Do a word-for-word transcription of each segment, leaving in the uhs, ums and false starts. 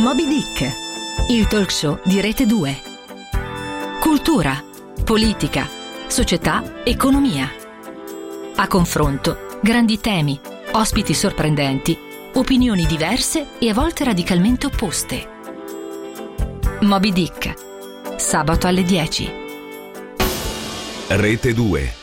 Moby Dick, il talk show di Rete due. Cultura, politica, società, economia. A confronto, grandi temi, ospiti sorprendenti, opinioni diverse e a volte radicalmente opposte. Moby Dick, sabato alle dieci. Rete due.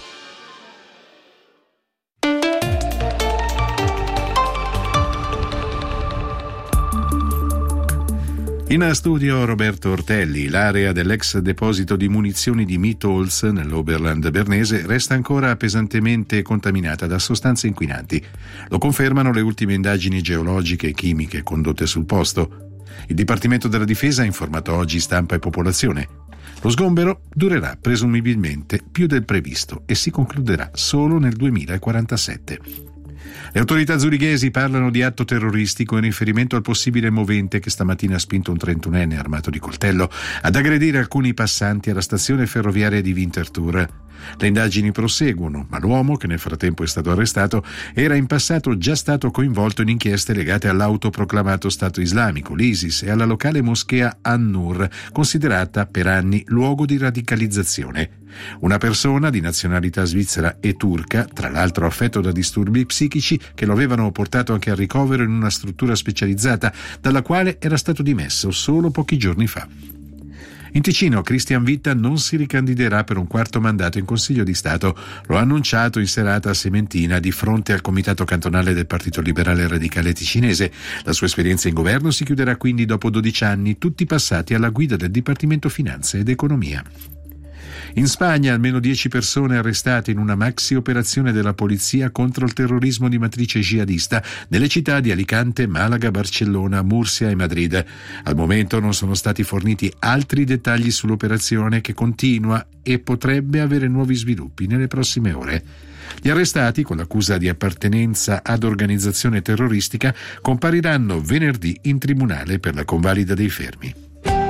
In studio Roberto Ortelli. L'area dell'ex deposito di munizioni di Mitholz nell'Oberland bernese resta ancora pesantemente contaminata da sostanze inquinanti. Lo confermano le ultime indagini geologiche e chimiche condotte sul posto. Il Dipartimento della Difesa ha informato oggi stampa e popolazione. Lo sgombero durerà presumibilmente più del previsto e si concluderà solo nel duemilaquarantasette. Le autorità zurighesi parlano di atto terroristico in riferimento al possibile movente che stamattina ha spinto un trentunenne armato di coltello ad aggredire alcuni passanti alla stazione ferroviaria di Winterthur. Le indagini proseguono, ma l'uomo, che nel frattempo è stato arrestato, era in passato già stato coinvolto in inchieste legate all'autoproclamato Stato islamico, l'ISIS, e alla locale moschea An-Nur, considerata per anni luogo di radicalizzazione. Una persona di nazionalità svizzera e turca, tra l'altro affetto da disturbi psichici che lo avevano portato anche al ricovero in una struttura specializzata, dalla quale era stato dimesso solo pochi giorni fa. In Ticino Christian Witta non si ricandiderà per un quarto mandato in Consiglio di Stato. Lo ha annunciato in serata a Sementina di fronte al Comitato Cantonale del Partito Liberale Radicale Ticinese. La sua esperienza in governo si chiuderà quindi dopo dodici anni, tutti passati alla guida del Dipartimento Finanze ed Economia. In Spagna almeno dieci persone arrestate in una maxi operazione della polizia contro il terrorismo di matrice jihadista nelle città di Alicante, Malaga, Barcellona, Murcia e Madrid. Al momento non sono stati forniti altri dettagli sull'operazione, che continua e potrebbe avere nuovi sviluppi nelle prossime ore. Gli arrestati, con l'accusa di appartenenza ad organizzazione terroristica, compariranno venerdì in tribunale per la convalida dei fermi.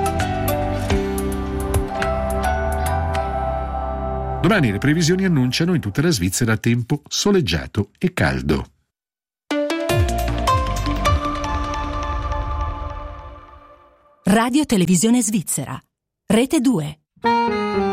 Domani le previsioni annunciano in tutta la Svizzera tempo soleggiato e caldo. Radio Televisione Svizzera, Rete due.